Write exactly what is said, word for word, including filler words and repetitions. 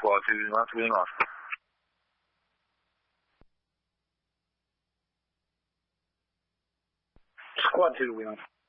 Squad two, line three and off. Squad two, we on.